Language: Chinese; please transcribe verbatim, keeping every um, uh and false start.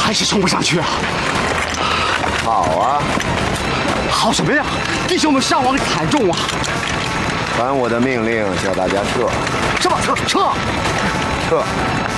还是冲不上去啊！ 好啊， 好什么呀？弟兄们伤亡惨重啊！ 传我的命令，叫大家撤。 什么撤撤撤！